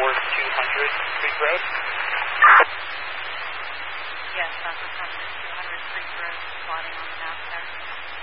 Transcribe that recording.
towards 200 Creek Road? Yes, that's the front of 200 Creek Road, plotting on the map there.